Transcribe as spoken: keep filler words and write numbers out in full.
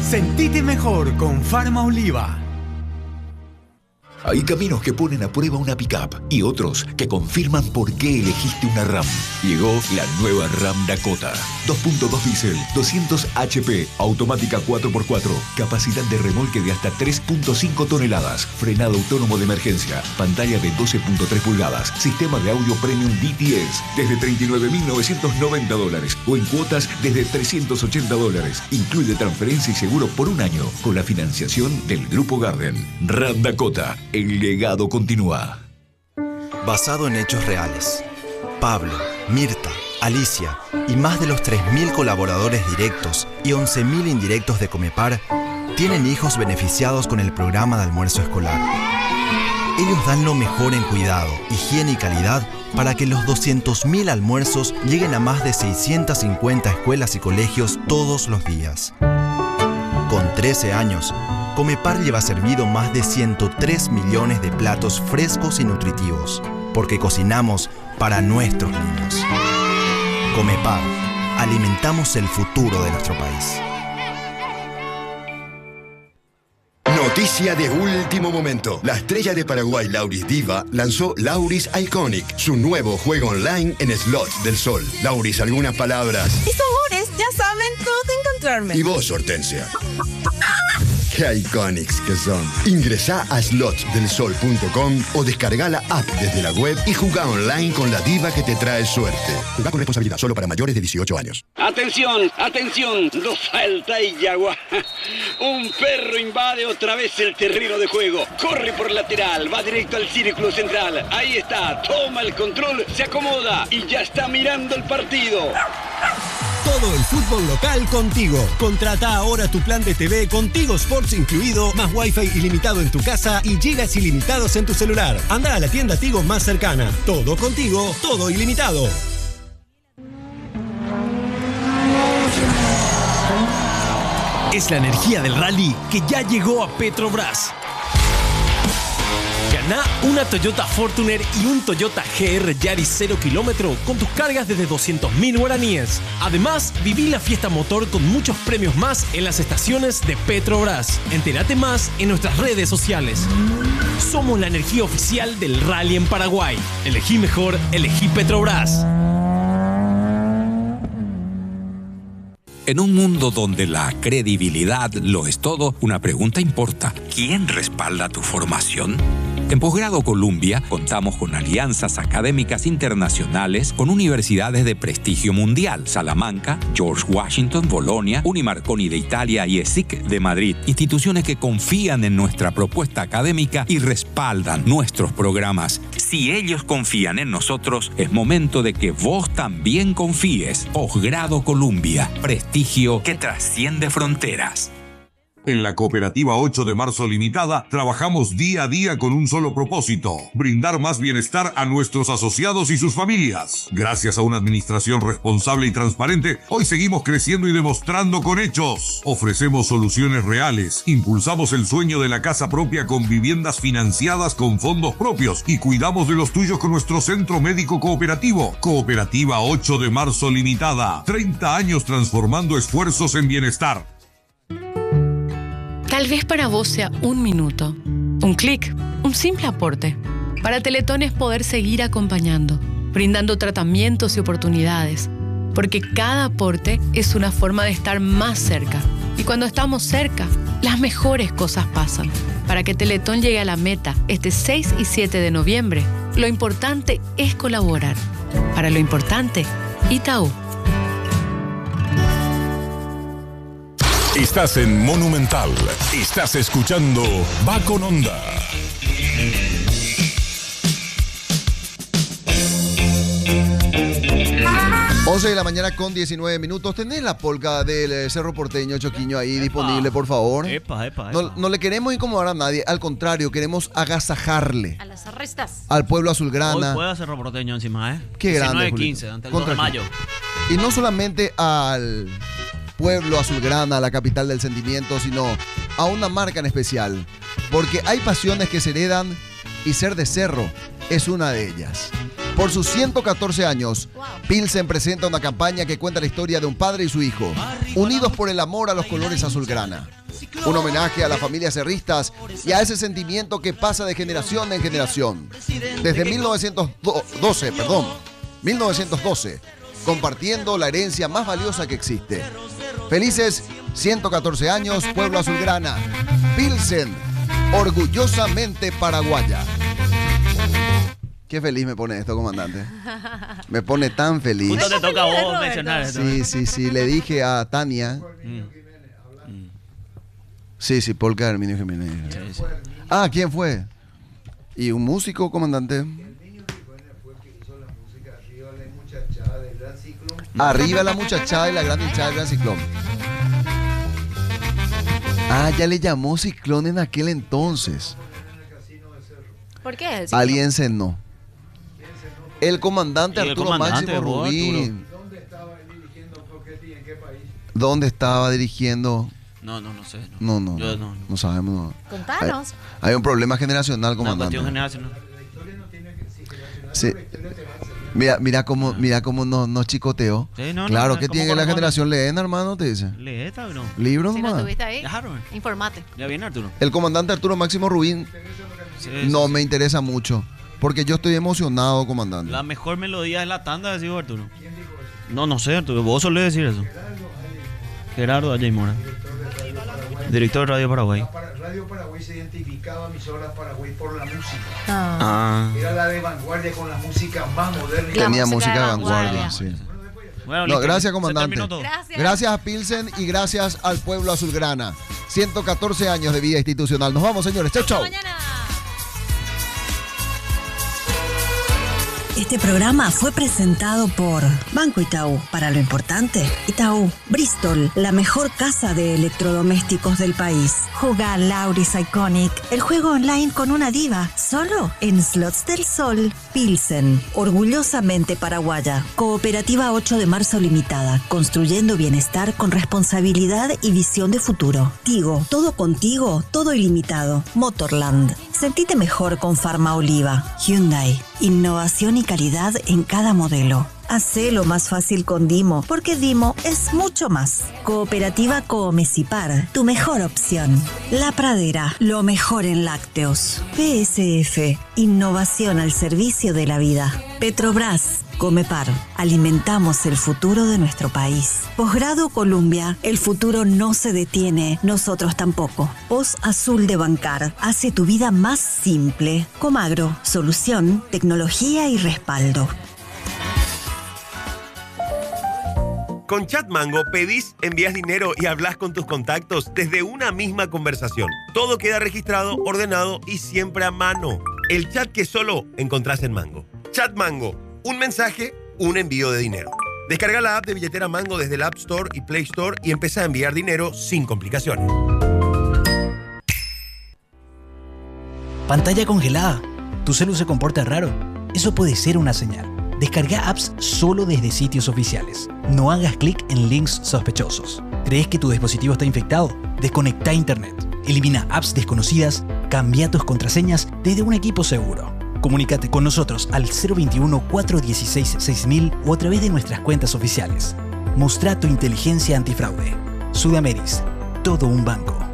Sentite mejor con Farma Oliva. Hay caminos que ponen a prueba una pick-up y otros que confirman por qué elegiste una RAM. Llegó la nueva RAM Dakota. dos punto dos diésel, doscientos H P, automática cuatro por cuatro, capacidad de remolque de hasta tres punto cinco toneladas, frenado autónomo de emergencia, pantalla de doce punto tres pulgadas, sistema de audio premium D T S, desde treinta y nueve mil novecientos noventa dólares o en cuotas desde trescientos ochenta dólares. Incluye transferencia y seguro por un año con la financiación del Grupo Garden. RAM Dakota. El legado continúa. Basado en hechos reales, Pablo, Mirta, Alicia y más de los tres mil colaboradores directos y once mil indirectos de Comepar tienen hijos beneficiados con el programa de almuerzo escolar. Ellos dan lo mejor en cuidado, higiene y calidad para que los doscientos mil almuerzos lleguen a más de seiscientas cincuenta escuelas y colegios todos los días. Con trece años, Comepar lleva servido más de ciento tres millones de platos frescos y nutritivos, porque cocinamos para nuestros niños. Comepar, alimentamos el futuro de nuestro país. Noticia de último momento. La estrella de Paraguay, Lauris Diva, lanzó Lauris Iconic, su nuevo juego online en slots del sol. Lauris, algunas palabras. Mis amores, ya saben dónde encontrarme. Y vos, Hortensia. ¡Qué iconics que son! Ingresá a slots del sol punto com o descarga la app desde la web y jugá online con la diva que te trae suerte. Jugá con responsabilidad, solo para mayores de dieciocho años. ¡Atención! ¡Atención! ¡No falta y yagua! Un perro invade otra vez el terreno de juego. Corre por lateral, va directo al círculo central. Ahí está, toma el control, se acomoda y ya está mirando el partido. Todo el fútbol local contigo. Contrata ahora tu plan de T V con Tigo Sports incluido, más Wi-Fi ilimitado en tu casa y gigas ilimitados en tu celular. Anda a la tienda Tigo más cercana. Todo contigo, todo ilimitado. Es la energía del rally que ya llegó a Petrobras. Ganá una Toyota Fortuner y un Toyota G R Yaris cero kilómetro con tus cargas desde doscientos mil guaraníes. Además, viví la fiesta motor con muchos premios más en las estaciones de Petrobras. Entérate más en nuestras redes sociales. Somos la energía oficial del rally en Paraguay. Elegí mejor, elegí Petrobras. En un mundo donde la credibilidad lo es todo, una pregunta importa. ¿Quién respalda tu formación? En Posgrado Columbia contamos con alianzas académicas internacionales con universidades de prestigio mundial: Salamanca, George Washington, Bolonia, Unimarconi de Italia y ESIC de Madrid. Instituciones que confían en nuestra propuesta académica y respaldan nuestros programas. Si ellos confían en nosotros, es momento de que vos también confíes. Posgrado Columbia, prestigio que trasciende fronteras. En la Cooperativa ocho de marzo Limitada trabajamos día a día con un solo propósito: brindar más bienestar a nuestros asociados y sus familias. Gracias a una administración responsable y transparente, hoy seguimos creciendo y demostrando con hechos. Ofrecemos soluciones reales, impulsamos el sueño de la casa propia con viviendas financiadas con fondos propios y cuidamos de los tuyos con nuestro centro médico cooperativo. Cooperativa ocho de marzo Limitada, treinta años transformando esfuerzos en bienestar. Tal vez para vos sea un minuto, un clic, un simple aporte. Para Teletón es poder seguir acompañando, brindando tratamientos y oportunidades, porque cada aporte es una forma de estar más cerca. Y cuando estamos cerca, las mejores cosas pasan. Para que Teletón llegue a la meta este seis y siete de noviembre, lo importante es colaborar. Para lo importante, Itaú. Estás en Monumental. Estás escuchando Va con Onda. once de la mañana con diecinueve minutos. ¿Tenés la polca del Cerro Porteño, Choquiño, ahí epa, disponible, por favor? Epa, epa, epa. No, no le queremos incomodar a nadie. Al contrario, queremos agasajarle a las arrestas al pueblo azulgrana. Hoy juega Cerro Porteño encima, ¿eh? Qué grande, diecinueve quince, ante el dos de mayo. Y no solamente al pueblo azulgrana, la capital del sentimiento, sino a una marca en especial. Porque hay pasiones que se heredan y ser de Cerro es una de ellas. Por sus ciento catorce años, Pilsen presenta una campaña que cuenta la historia de un padre y su hijo, unidos por el amor a los colores azulgrana. Un homenaje a las familias cerristas y a ese sentimiento que pasa de generación en generación. Desde mil novecientos doce, perdón, mil novecientos doce, compartiendo la herencia más valiosa que existe. Felices ciento catorce años, Pueblo Azulgrana. Pilsen, orgullosamente paraguaya. Qué feliz me pone esto, comandante. Me pone tan feliz. Justo te toca a vos mencionar esto. Sí, sí, sí. Le dije a Tania. Mm. Sí, sí, Polka Herminio Jiménez. Sí, sí. Ah, ¿quién fue? ¿Y un músico, comandante? Arriba la muchachada y la gran hinchada del Gran Ciclón. Ah, ya le llamó Ciclón en aquel entonces. ¿Por qué? Alguien cenó. El comandante el Arturo comandante, Máximo vos, Rubín. ¿Dónde estaba dirigiendo Coquetti y en qué país? ¿Dónde estaba dirigiendo? No, no, no sé. No, no, no, Yo no, no, no sabemos. No. Contanos. Hay, hay un problema generacional, Una comandante. cuestión generacional. Sí. Mira, mira cómo, mira cómo nos, nos chicoteó. Sí, no, no, claro no, que ¿cómo tiene la corresponde? generación leen, hermano, te dice. ¿Leeta o no? Libros Si no nomás. estuviste ahí, Claro. informate. Ya viene Arturo. El comandante Arturo Máximo Rubín Sí, no sí, me sí. interesa mucho. Porque yo estoy emocionado, comandante. La mejor melodía es la tanda, decís vos, Arturo. No, no sé, Arturo. Vos solés decir eso. Gerardo Ayay Mora. Director de Radio Paraguay. Radio Paraguay se identificaba emisoras Paraguay por la música. Ah. Era la de vanguardia con la música más moderna. Tenía música de vanguardia, sí. Bueno, No, listo. gracias, Se comandante. terminó todo. Gracias. Gracias a Pilsen y gracias al pueblo azulgrana. ciento catorce años de vida institucional. Nos vamos, señores. Chau, chau. Este programa fue presentado por Banco Itaú. Para lo importante, Itaú. Bristol, la mejor casa de electrodomésticos del país. Juga Lauris Iconic, el juego online con una diva, solo en Slots del Sol. Pilsen, orgullosamente paraguaya. Cooperativa ocho de marzo Limitada, construyendo bienestar con responsabilidad y visión de futuro. Tigo, todo contigo, todo ilimitado. Motorland, sentite mejor con Farma Oliva. Hyundai, innovación y calidad en cada modelo. Hacelo más fácil con Dimo, porque Dimo es mucho más. Cooperativa Coomecipar, tu mejor opción. La Pradera, lo mejor en lácteos. P S F, innovación al servicio de la vida. Petrobras, Comepar, alimentamos el futuro de nuestro país. Posgrado Columbia, el futuro no se detiene, nosotros tampoco. Post Azul de Bancar, hace tu vida más simple. Comagro, solución, tecnología y respaldo. Con Chatmango pedís, envías dinero y hablas con tus contactos desde una misma conversación. Todo queda registrado, ordenado y siempre a mano. El chat que solo encontrás en Mango. Chatmango, un mensaje, un envío de dinero. Descarga la app de billetera Mango desde el App Store y Play Store y empieza a enviar dinero sin complicaciones. Pantalla congelada. Tu celu se comporta raro. Eso puede ser una señal. Descarga apps solo desde sitios oficiales. No hagas clic en links sospechosos. ¿Crees que tu dispositivo está infectado? Desconecta Internet. Elimina apps desconocidas. Cambia tus contraseñas desde un equipo seguro. Comunícate con nosotros al cero veintiuno, cuatrocientos dieciséis, seis mil o a través de nuestras cuentas oficiales. Mostra tu inteligencia antifraude. Sudameris. Todo un banco.